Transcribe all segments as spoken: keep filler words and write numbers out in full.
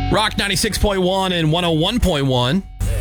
Rock ninety-six point one and one oh one point one.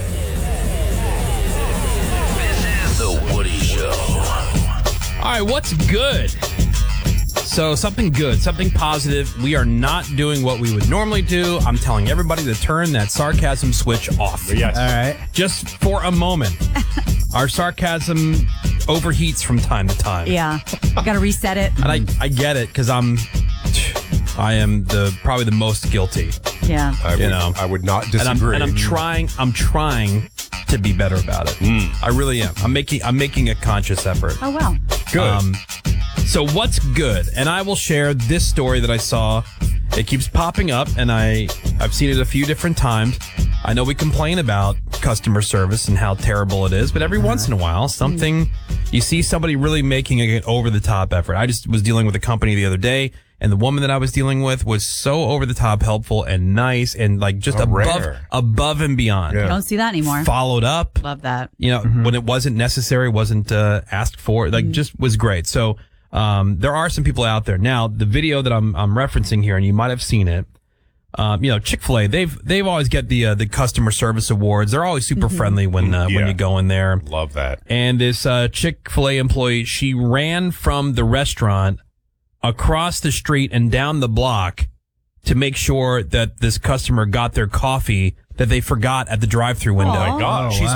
This is The Woody Show. All right, what's good? So something good, something positive. We are not doing what we would normally do. I'm telling everybody to turn that sarcasm switch off. Yes. All right. Just for a moment. Our sarcasm overheats from time to time. Yeah. Got to reset it. And I, I get it because I'm, I am the probably the most guilty. Yeah. I would, You know. I would not And I'm, disagree. and I'm trying, I'm trying to be better about it. I really am. I'm making, I'm making a conscious effort. Oh, well. Good. Um, so what's good? And I will share this story that I saw. It keeps popping up, and I, I've seen it a few different times. I know we complain about customer service and how terrible it is, but every once in a while, something, you see somebody really making an over-the-top effort. I just was dealing with a company the other day, and the woman that I was dealing with was so over-the-top helpful and nice and like just Oh, above, rare. above and beyond. Yeah. Don't see that anymore. Followed up. Love that. You know, when it wasn't necessary, wasn't uh, asked for, like just was great. So um, there are some people out there. Now, the video that I'm I'm referencing here, and you might have seen it. Um, you know, Chick-fil-A, they've they've always get the uh, the customer service awards. They're always super friendly when uh, when Yeah. you go in there. Love that. And this uh, Chick-fil-A employee, she ran from the restaurant across the street and down the block to make sure that this customer got their coffee that they forgot at the drive-through window. Aw. My God, Oh, she's wow.